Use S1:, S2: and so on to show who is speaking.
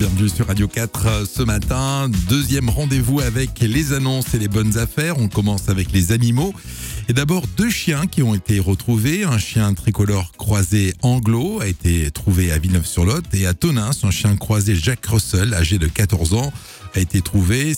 S1: bienvenue sur Radio 4 ce matin. Deuxième rendez-vous avec les annonces et les bonnes affaires. On commence avec les animaux. Et d'abord, 2 chiens qui ont été retrouvés. Un chien tricolore croisé anglo a été trouvé à Villeneuve-sur-Lot. Et à Tonneins, un chien croisé Jack Russell, âgé de 14 ans, a été trouvé.